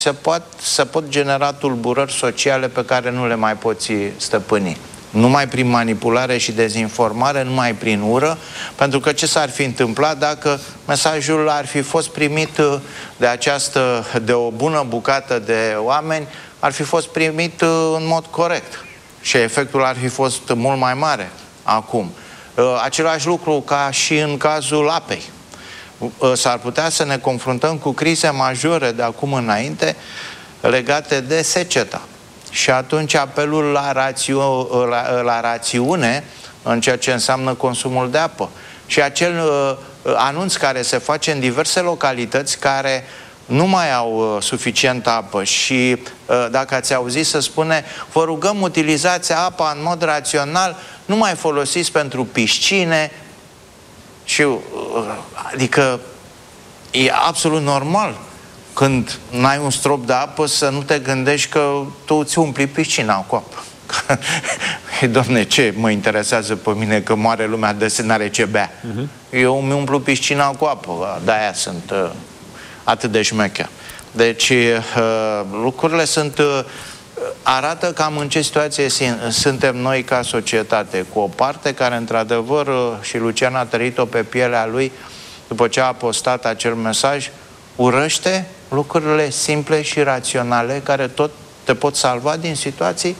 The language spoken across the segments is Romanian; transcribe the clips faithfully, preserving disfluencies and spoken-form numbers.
se pot, se pot genera tulburări sociale pe care nu le mai poți stăpâni. Numai prin manipulare și dezinformare, numai prin ură, pentru că ce s-ar fi întâmplat dacă mesajul ar fi fost primit de această, de o bună bucată de oameni, ar fi fost primit în mod corect și efectul ar fi fost mult mai mare acum. Același lucru ca și în cazul apei. S-ar putea să ne confruntăm cu crize majore de acum înainte legate de secetă. Și atunci apelul la, rațiu, la, la rațiune în ceea ce înseamnă consumul de apă. Și acel uh, anunț care se face în diverse localități care nu mai au uh, suficientă apă și uh, dacă ați auzit să spune, vă rugăm utilizați apa în mod rațional, nu mai folosiți pentru piscine și uh, adică e absolut normal când n-ai un strop de apă să nu te gândești că tu îți umpli piscina cu apă. Doamne, ce mă interesează pe mine că moare lumea de să n-are ce bea? Uh-huh. Eu îmi umplu piscina cu apă, de-aia sunt uh, atât de șmecher. Deci uh, lucrurile sunt uh, arată cam în ce situație suntem noi ca societate, cu o parte care într-adevăr, uh, și Lucian a trăit-o pe pielea lui după ce a postat acel mesaj, urăște lucrurile simple și raționale care tot te pot salva din situații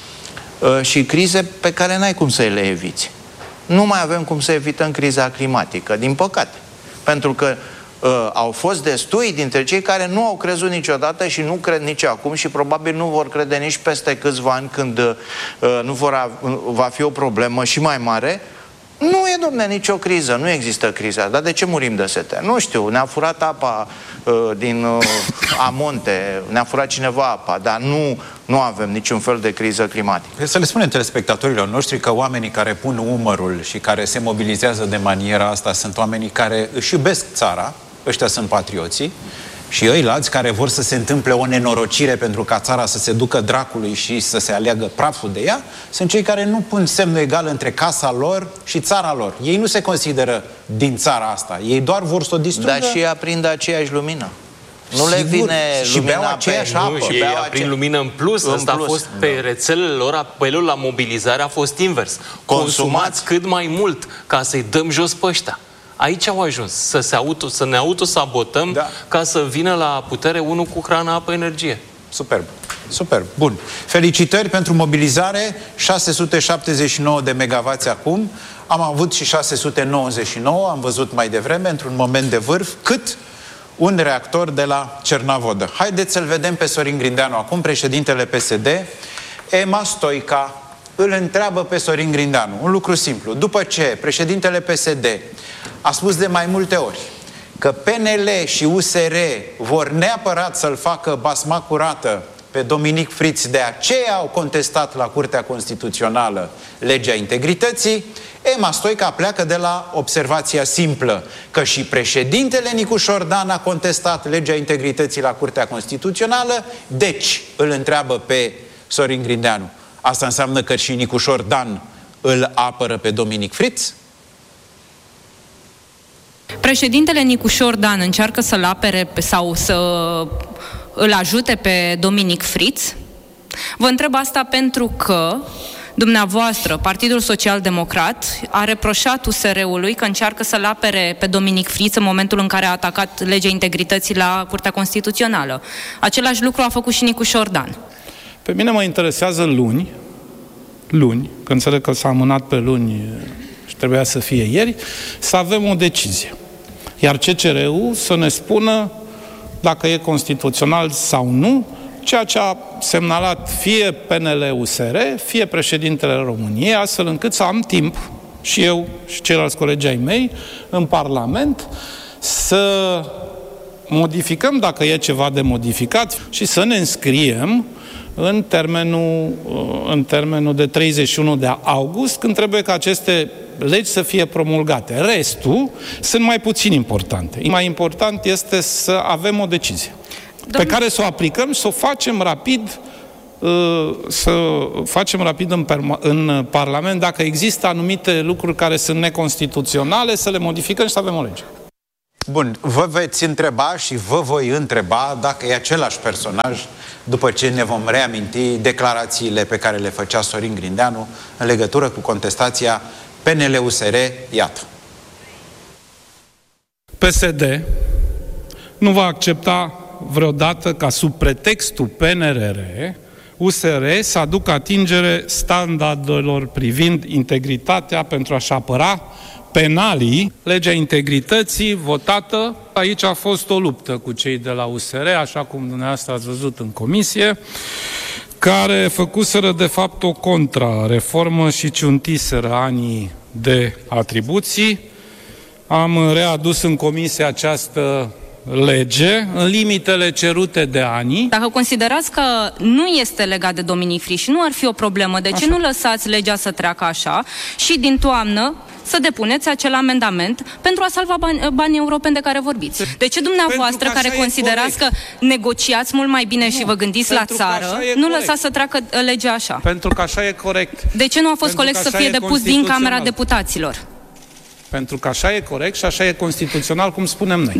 uh, și crize pe care n-ai cum să le eviți. Nu mai avem cum să evităm criza climatică, din păcate. Pentru că uh, au fost destui dintre cei care nu au crezut niciodată și nu cred nici acum și probabil nu vor crede nici peste câțiva ani când uh, nu vor va fi o problemă și mai mare. Nu e, domne, nicio criză, nu există criza. Dar de ce murim de sete? Nu știu, ne-a furat apa uh, din uh, amonte, ne-a furat cineva apa, dar nu, nu avem niciun fel de criză climatică. Să le spunem telespectatorilor noștri că oamenii care pun umărul și care se mobilizează de maniera asta sunt oamenii care își iubesc țara, ăștia sunt patrioții, și ăilalți care vor să se întâmple o nenorocire pentru ca țara să se ducă dracului și să se aleagă praful de ea, sunt cei care nu pun semnul egal între casa lor și țara lor. Ei nu se consideră din țara asta. Ei doar vor să o distrugă. Dar și aprind aceeași lumină. Nu le vine și beau aceeași apă. Și ei aprind lumină în plus. Asta a fost pe rețelele lor, apelul la mobilizare a fost invers. Consumați cât mai mult ca să-i dăm jos pe ăștia. Aici au ajuns, să, se auto, să ne autosabotăm, da, ca să vină la putere unul cu hrana, apă, energie. Superb, superb, bun. Felicitări pentru mobilizare, șase sute șaptezeci și nouă de megavați acum, am avut și șase sute nouăzeci și nouă, am văzut mai devreme, într-un moment de vârf, cât un reactor de la Cernavodă. Haideți să-l vedem pe Sorin Grindeanu acum, președintele P S D. Ema Stoica îl întreabă pe Sorin Grindeanu un lucru simplu. După ce președintele P S D a spus de mai multe ori că P N L și U S R vor neapărat să-l facă basma curată pe Dominic Friț, de aceea au contestat la Curtea Constituțională legea integrității, Ema Stoica pleacă de la observația simplă că și președintele Nicușor Dan a contestat legea integrității la Curtea Constituțională, deci îl întreabă pe Sorin Grindeanu. Asta înseamnă că și Nicușor Dan îl apără pe Dominic Friț? Președintele Nicușor Dan încearcă să-l apere sau să îl ajute pe Dominic Friț? Vă întreb asta pentru că dumneavoastră, Partidul Social Democrat, a reproșat U S R-ului că încearcă să-l apere pe Dominic Friț în momentul în care a atacat legea integrității la Curtea Constituțională. Același lucru a făcut și Nicușor Dan. Pe mine mă interesează luni, luni, că înțeleg că s-a amânat pe luni și trebuia să fie ieri, să avem o decizie. Iar C C R-ul să ne spună dacă e constituțional sau nu, ceea ce a semnalat fie P N L-U S R, fie președintele României, astfel încât să am timp, și eu și ceilalți colegi ai mei, în Parlament, să modificăm, dacă e ceva de modificat, și să ne înscriem în termenul, în termenul de treizeci și unu de august, când trebuie ca aceste legi să fie promulgate. Restul sunt mai puțin importante. Mai important este să avem o decizie Domnul... pe care să o aplicăm și să o facem rapid, să facem rapid în, în Parlament. Dacă există anumite lucruri care sunt neconstituționale, să le modificăm și să avem o lege. Bun, vă veți întreba și vă voi întreba dacă e același personaj după ce ne vom reaminti declarațiile pe care le făcea Sorin Grindeanu în legătură cu contestația P N L U S R. Iată. P S D nu va accepta vreodată ca sub pretextul P N R R U S R să aducă atingere standardelor privind integritatea pentru a-și apăra penalii. Legea integrității votată, aici a fost o luptă cu cei de la U S R, așa cum dumneavoastră ați văzut în comisie, care făcuseră de fapt o contrareformă și ciuntiseră anii de atribuții. Am readus în comisie această lege în limitele cerute de ani. Dacă considerați că nu este legat de Dominic Friț și nu ar fi o problemă, de ce așa nu lăsați legea să treacă așa și din toamnă să depuneți acel amendament pentru a salva bani, banii europeni de care vorbiți? De ce dumneavoastră, care considerați că negociați mult mai bine nu, și vă gândiți la țară, nu lăsați să treacă legea așa? Pentru că așa e corect. De ce nu a fost corect să fie depus din Camera Deputaților? Pentru că așa e corect și așa e constituțional, cum spunem noi.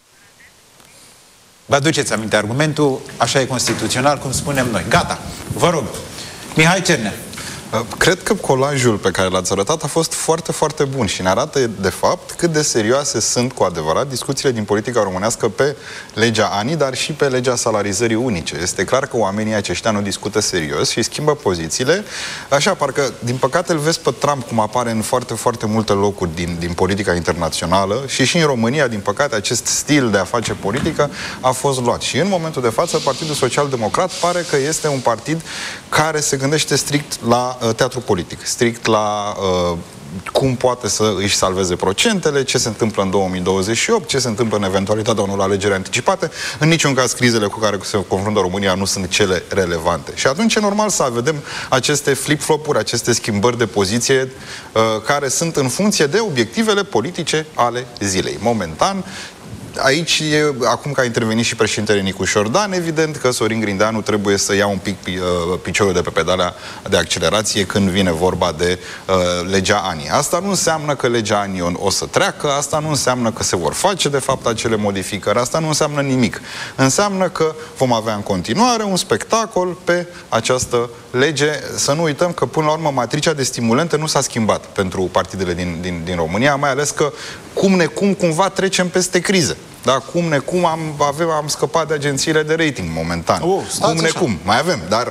Vă aduceți aminte argumentul, așa e constituțional, cum spunem noi. Gata, vă rog. Mihai Cernea. Cred că colajul pe care l-ați arătat a fost foarte, foarte bun și ne arată, de fapt, cât de serioase sunt cu adevărat discuțiile din politica românească pe legea A N I, dar și pe legea salarizării unice. Este clar că oamenii aceștia nu discută serios și schimbă pozițiile. Așa, parcă, din păcate, îl vezi pe Trump cum apare în foarte, foarte multe locuri din, din politica internațională și și în România, din păcate, acest stil de a face politică a fost luat. Și în momentul de față, Partidul Social Democrat pare că este un partid care se gândește strict la teatru politic, strict la uh, cum poate să își salveze procentele, ce se întâmplă în două mii douăzeci și opt, ce se întâmplă în eventualitatea unor alegeri anticipate. În niciun caz, crizele cu care se confruntă România nu sunt cele relevante. Și atunci e normal să vedem aceste flip-flop-uri, aceste schimbări de poziție uh, care sunt în funcție de obiectivele politice ale zilei. Momentan, aici, e, acum că a intervenit și președintele Nicușor Dan, evident că Sorin Grindeanu trebuie să ia un pic uh, piciorul de pe pedala de accelerație când vine vorba de uh, legea A N I. Asta nu înseamnă că legea A N I o să treacă, asta nu înseamnă că se vor face de fapt acele modificări, asta nu înseamnă nimic. Înseamnă că vom avea în continuare un spectacol pe această lege. Să nu uităm că până la urmă matricea de stimulente nu s-a schimbat pentru partidele din, din, din România, mai ales că cum ne cum cumva trecem peste crize. Da, cum ne cum am, avem, am scăpat de agențiile de rating momentan. Oh, cum ne așa. cum. Mai avem, dar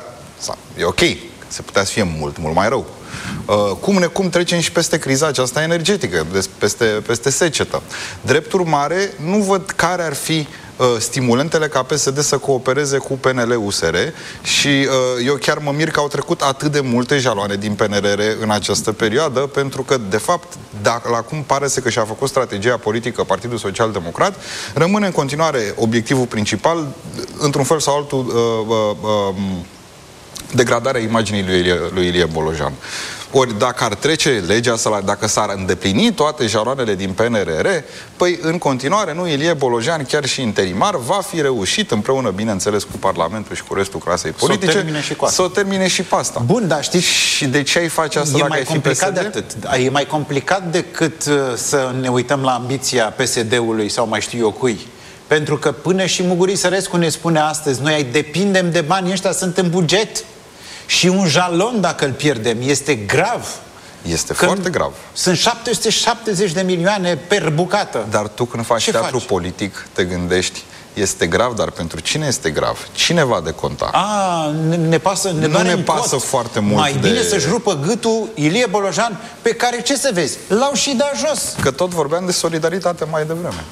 e ok. Se putea să fie mult, mult mai rău. Uh, cum ne cum trecem și peste criza aceasta energetică, peste, peste secetă. Drept urmare, nu văd care ar fi uh, stimulentele ca P S D să coopereze cu P N L U S R și uh, eu chiar mă mir că au trecut atât de multe jaloane din P N R R în această perioadă, pentru că, de fapt, dacă, la cum pare să că și-a făcut strategia politică Partidul Social Democrat, rămâne în continuare obiectivul principal, într-un fel sau altul, uh, uh, uh, degradarea imaginii lui Ilie, lui Ilie Bolojan. Ori dacă ar trece legea, dacă s-ar îndeplini toate jaloanele din P N R R, păi în continuare, nu, Ilie Bolojan, chiar și interimar, va fi reușit, împreună, bineînțeles, cu Parlamentul și cu restul clasei politice, să o termine și, să o termine și pe asta. Bun, dar știți... Și de ce ai face asta e dacă mai ai fi complicat P S D? De atât. E mai complicat decât uh, să ne uităm la ambiția P S D-ului sau mai știu eu cui. Pentru că până și Mugurii Sărescu ne spune astăzi, noi depindem de banii ăștia, sunt în buget. Și un jalon, dacă îl pierdem, este grav. Este foarte grav. Sunt șapte sute șaptezeci de milioane per bucată. Dar tu când faci Ce teatru faci? politic, te gândești, este grav, dar pentru cine este grav? Cine va deconta? A, ne, ne pasă, ne nu ne pasă foarte mult. Mai de... bine să-și rupă gâtul Ilie Bolojan, pe care, ce să vezi, l-au și dat jos. Că tot vorbeam de solidaritate mai devreme.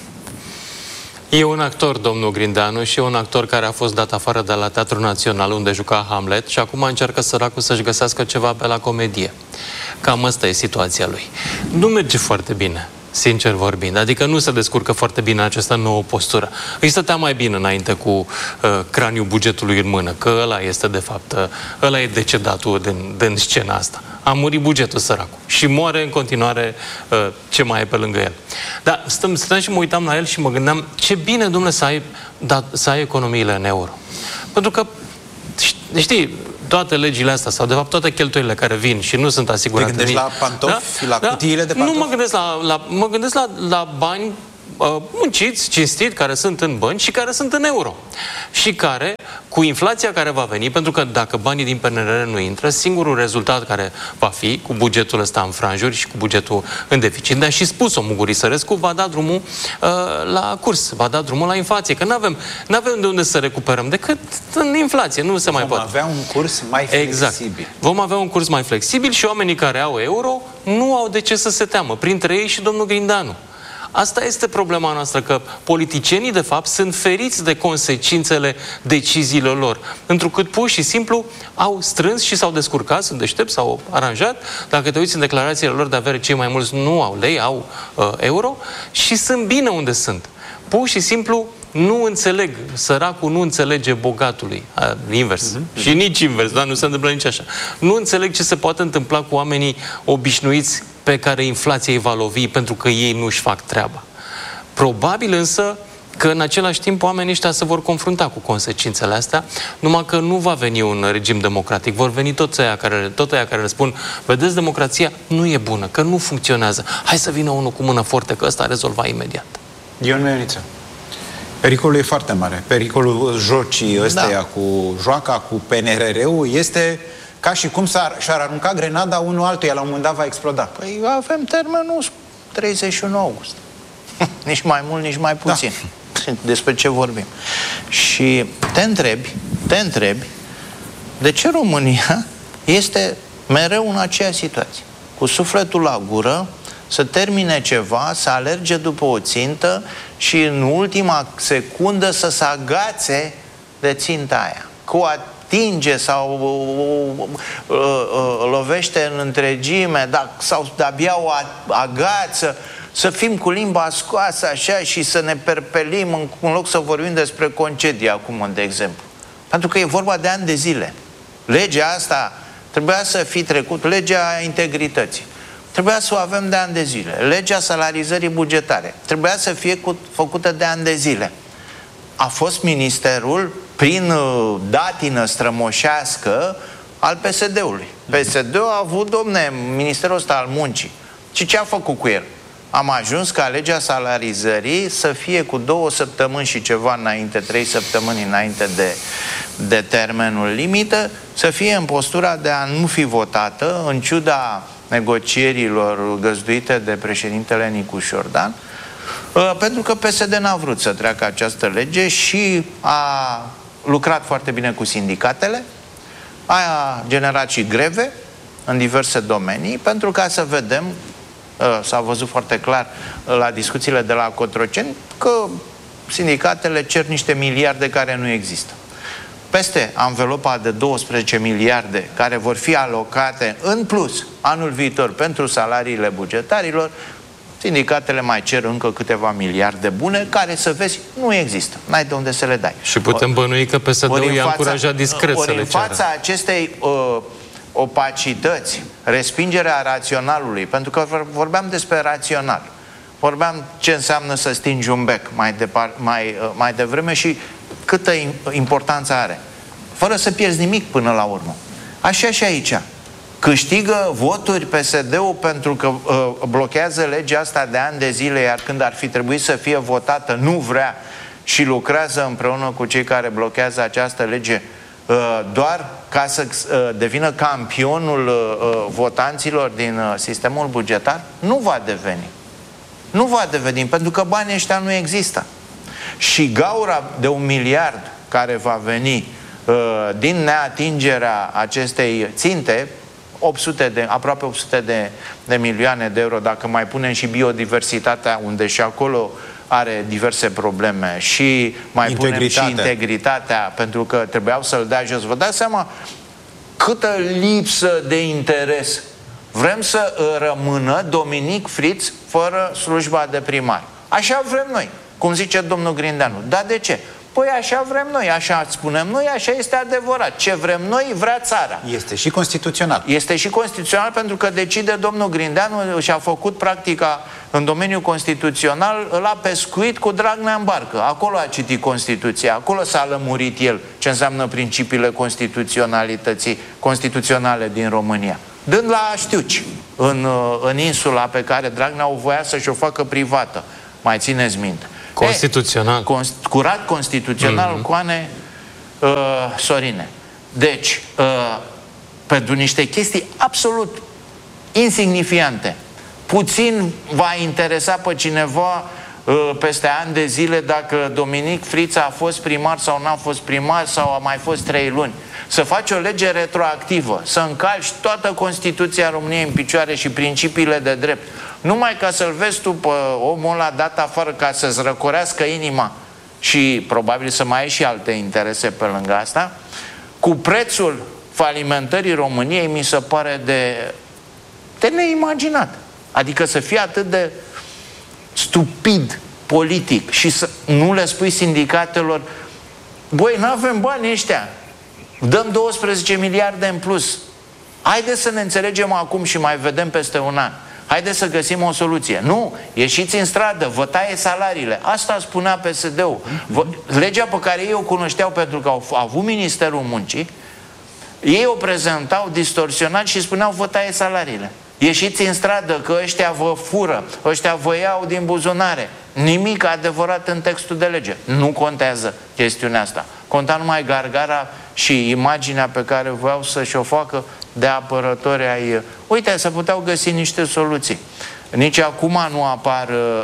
E un actor, domnul Grindeanu, și e un actor care a fost dat afară de la Teatrul Național, unde juca Hamlet, și acum încearcă săracul să-și găsească ceva pe la comedie. Cam asta e situația lui. Nu merge foarte bine, sincer vorbind. Adică nu se descurcă foarte bine această nouă postură. Îi stătea mai bine înainte cu uh, craniul bugetului în mână, că ăla este, de fapt, uh, ăla e decedatul din, din scena asta. A murit bugetul, săracul. Și moare în continuare uh, ce mai e pe lângă el. Dar stăm, stăm și mă uitam la el și mă gândeam ce bine, domnule, să ai, da, să ai economiile în euro. Pentru că, știi, toate legile astea, sau de fapt toate cheltuielile care vin și nu sunt asigurate... Te gândești la pantofi, da? la da? cutiile de pantofi? Nu mă gândesc la, la, mă gândesc la, la bani uh, munciți, cinstit, care sunt în bănci și care sunt în euro. Și care, cu inflația care va veni, pentru că dacă banii din P N R R nu intră, singurul rezultat care va fi, cu bugetul ăsta în franjuri și cu bugetul în deficit, dar și spus-o Muguri Sărescu, va da drumul uh, la curs, va da drumul la inflație, că nu avem n-avem de unde să recuperăm decât în inflație, nu se mai poate. Vom avea un curs mai flexibil. Exact. Vom avea un curs mai flexibil și oamenii care au euro nu au de ce să se teamă, printre ei și domnul Grindanu. Asta este problema noastră, că politicienii, de fapt, sunt feriți de consecințele deciziilor lor. Întrucât pur și simplu au strâns și s-au descurcat, sunt deștepți, s-au aranjat. Dacă te uiți în declarațiile lor de avere, cei mai mulți nu au lei, au uh, euro și sunt bine unde sunt. Pur și simplu nu înțeleg, săracul nu înțelege bogatului, a, invers, mm-hmm. și nici invers, dar nu se întâmplă nici așa. Nu înțeleg ce se poate întâmpla cu oamenii obișnuiți pe care inflația îi va lovi pentru că ei nu-și fac treaba. Probabil însă că în același timp oamenii ăștia se vor confrunta cu consecințele astea, numai că nu va veni un regim democratic, vor veni toți aia care, tot aia care răspund, vedeți, democrația nu e bună, că nu funcționează, hai să vină unul cu mână forte, că ăsta rezolva imediat. Ion Meniță. Pericolul e foarte mare. Pericolul jocii ăsteia da. cu joaca, cu P N R R-ul este ca și cum s-ar, și-ar arunca grenada unul altuia, la un moment dat va exploda. Păi avem termenul treizeci și unu august. Nici mai mult, nici mai puțin. Da. Despre ce vorbim. Și te întrebi, te întrebi de ce România este mereu în aceeași situație. Cu sufletul la gură, să termine ceva, să alerge după o țintă și în ultima secundă să se agațe de ținta aia. Cu atinge sau uh, uh, uh, lovește în întregime, da, sau de-abia o agață, să fim cu limba scoasă așa și să ne perpelim în, în loc să vorbim despre concedii acum, de exemplu. Pentru că e vorba de ani de zile. Legea asta trebuia să fie trecut, legea integrității. Trebuia să o avem de ani de zile. Legea salarizării bugetare trebuia să fie cu, făcută de ani de zile. A fost ministerul, prin uh, datină strămoșească, al P S D-ului. P S D-ul a avut, domne, ministerul ăsta al muncii. Și ce a făcut cu el? Am ajuns ca legea salarizării să fie cu două săptămâni și ceva înainte, trei săptămâni înainte de, de termenul limită, să fie în postura de a nu fi votată, în ciuda negocierilor găzduite de președintele Nicu Șordan, pentru că P S D n-a vrut să treacă această lege și a lucrat foarte bine cu sindicatele, a generat și greve în diverse domenii, pentru ca să vedem, s-a văzut foarte clar la discuțiile de la Cotroceni, că sindicatele cer niște miliarde care nu există. Peste anvelopa de douăsprezece miliarde care vor fi alocate în plus anul viitor pentru salariile bugetarilor, sindicatele mai cer încă câteva miliarde bune care, să vezi, nu există. N-ai de unde să le dai. Și putem bănui că P S D-ul i-a încurajat discret să le ceară. Ori în fața acestei uh, opacități, respingerea raționalului, pentru că vorbeam despre rațional, vorbeam ce înseamnă să stingi un bec mai, depar, mai, uh, mai devreme și câtă importanță are. Fără să pierzi nimic până la urmă. Așa și aici. Câștigă voturi P S D-ul pentru că uh, blochează legea asta de ani de zile, iar când ar fi trebuit să fie votată, nu vrea și lucrează împreună cu cei care blochează această lege uh, doar ca să uh, devină campionul uh, votanților din uh, sistemul bugetar? Nu va deveni. Nu va deveni, pentru că banii ăștia nu există. Și gaura de un miliard care va veni uh, din neatingerea acestei ținte, opt sute de, aproape opt sute de, de milioane de euro, dacă mai punem și biodiversitatea, unde și acolo are diverse probleme, și mai punem și integritatea, pentru că trebuiau să-l dea jos. Vă dați seama câtă lipsă de interes. Vrem să rămână Dominic Fritz fără slujba de primar. Așa vrem noi, cum zice domnul Grindanu. Dar de ce? Păi așa vrem noi, așa spunem noi, așa este adevărat. Ce vrem noi, vrea țara. Este și constituțional. Este și constituțional pentru că decide domnul Grindeanu și a făcut practica în domeniul constituțional la pescuit cu Dragnea în barcă. Acolo a citit Constituția, acolo s-a lămurit el ce înseamnă principiile constituționalității constituționale din România. Dând la Știuci, în, în insula pe care Dragnea o voia să-și o facă privată. Mai țineți minte? Constituțional. E, const, curat constituțional, mm-hmm. Coane uh, Sorine. Deci, uh, pentru niște chestii absolut insignifiante. Puțin va interesa pe cineva uh, peste ani de zile dacă Dominic Frița a fost primar sau n-a fost primar sau a mai fost trei luni. Să faci o lege retroactivă, să încalci toată Constituția României în picioare și principiile de drept, numai ca să-l vezi tu pe omul ăla dat afară ca să-ți răcorească inima și probabil să mai ai și alte interese pe lângă asta, cu prețul falimentării României mi se pare de, de neimaginat. Adică să fie atât de stupid politic și să nu le spui sindicatelor: băi, nu avem bani ăștia, dăm douăsprezece miliarde în plus. Haideți să ne înțelegem acum și mai vedem peste un an. Haideți să găsim o soluție. Nu, ieșiți în stradă, vă taie salariile. Asta spunea P S D-ul. Legea pe care ei o cunoșteau pentru că au avut Ministerul Muncii, ei o prezentau distorsionat și spuneau: vă taie salariile. Ieșiți în stradă că ăștia vă fură, ăștia vă iau din buzunare. Nimic adevărat în textul de lege. Nu contează chestiunea asta. Conta numai gargara și imaginea pe care voiau să-și o facă de apărători ai... Uite, se puteau găsi niște soluții. Nici acum nu, apar,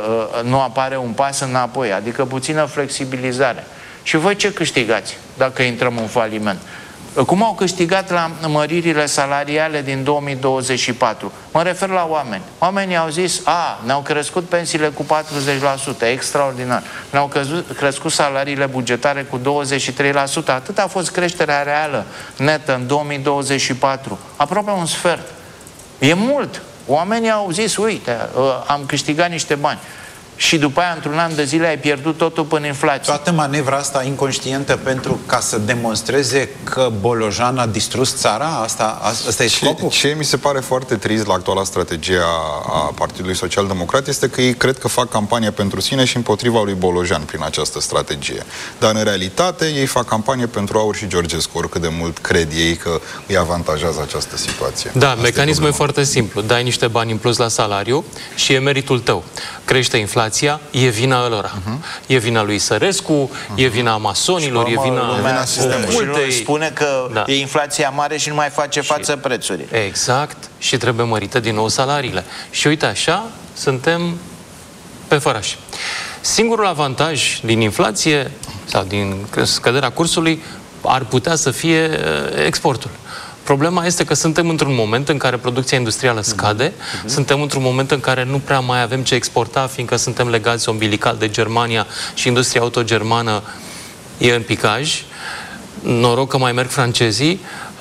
nu apare un pas înapoi, adică puțină flexibilizare. Și voi ce câștigați dacă intrăm în faliment? Cum au câștigat la măririle salariale din două mii douăzeci și patru? Mă refer la oameni. Oamenii au zis: a, ne-au crescut pensiile cu patruzeci la sută, extraordinar. Ne-au crescut salariile bugetare cu douăzeci și trei la sută. Atât a fost creșterea reală netă în două mii douăzeci și patru. Aproape un sfert. E mult. Oamenii au zis: uite, am câștigat niște bani. Și după aia, într-un an de zile, ai pierdut totul până inflație. Toată manevra asta inconștientă pentru ca să demonstreze că Bolojan a distrus țara? Asta, asta e scopul? Ce, ce mi se pare foarte trist la actuala strategie a, a Partidului Social Democrat este că ei cred că fac campanie pentru sine și împotriva lui Bolojan prin această strategie. Dar în realitate ei fac campanie pentru Aur și Georgescu, oricât de mult cred ei că îi avantajează această situație. Da, asta mecanismul e, e foarte simplu. Dai niște bani în plus la salariu și e meritul tău. Crește inflația, e vina lor. Uh-huh. E vina lui Sărescu, uh-huh. e vina masonilor, e vina... Lumea multe... spune că da. e inflația mare și nu mai face și... față prețurile. Exact. Și trebuie mărită din nou salariile. Și uite așa, suntem pe făraș. Singurul avantaj din inflație sau din scăderea cursului ar putea să fie exportul. Problema este că suntem într-un moment în care producția industrială scade, uh-huh. suntem într-un moment în care nu prea mai avem ce exporta, fiindcă suntem legați umbilical de Germania și industria auto-germană e în picaj. Noroc că mai merg francezii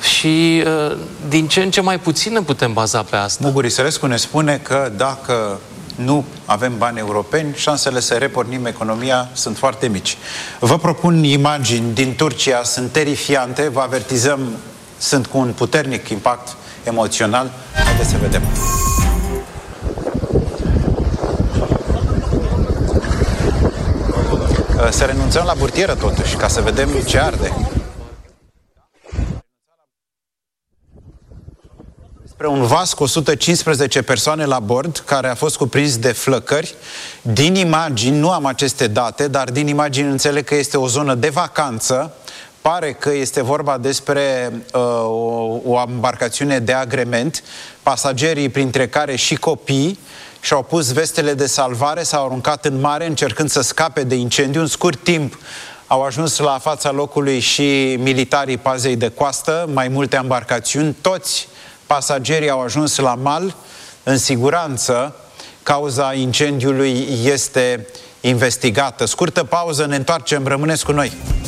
și din ce în ce mai puțin ne putem baza pe asta. Muguri Sărescu ne spune că dacă nu avem bani europeni, șansele să repornim economia sunt foarte mici. Vă propun imagini din Turcia, sunt terifiante, vă avertizăm, sunt cu un puternic impact emoțional. Haideți să vedem. Să renunțăm la burtieră totuși, ca să vedem ce arde. Spre un vas cu o sută cincisprezece persoane la bord, care a fost cuprins de flăcări. Din imagini, nu am aceste date, dar din imagini înțeleg că este o zonă de vacanță. Pare că este vorba despre uh, o, o embarcațiune de agrement. Pasagerii, printre care și copii, și-au pus vestele de salvare, s-au aruncat în mare încercând să scape de incendiu. În scurt timp au ajuns la fața locului și militarii pazei de coastă, mai multe embarcațiuni. Toți pasagerii au ajuns la mal în siguranță. Cauza incendiului este investigată. Scurtă pauză, ne întoarcem, rămâneți cu noi.